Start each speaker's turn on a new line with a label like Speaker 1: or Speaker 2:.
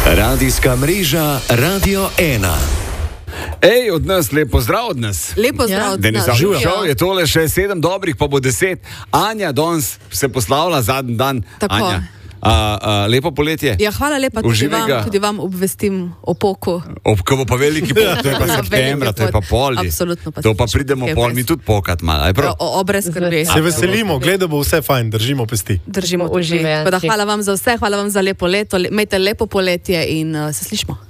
Speaker 1: Radijska mreža Radio 1.
Speaker 2: Ej, od nas, lepo zdrav od nas.
Speaker 3: Lepo zdrav od nas.
Speaker 2: Žal je tole še 7 dobrih, pa bo 10. Anja danes se poslavlja zadnji dan.
Speaker 3: Tako.
Speaker 2: Anja, lepo poletje.
Speaker 3: Ja, hvala lepa, tudi vam obvestim o poku.
Speaker 2: Ko bo pa veliki pok, to je pa septembra, to je pa poli.
Speaker 3: Absolutno pa
Speaker 2: to pa pridemo pol, mi tudi pokat malo.
Speaker 3: Brez skrbi.
Speaker 4: Se veselimo, gledaj, bo vse fajn, držimo pesti.
Speaker 3: Držimo užive. Hvala vam za vse, hvala vam za lepo leto, imejte lepo poletje in se slišimo.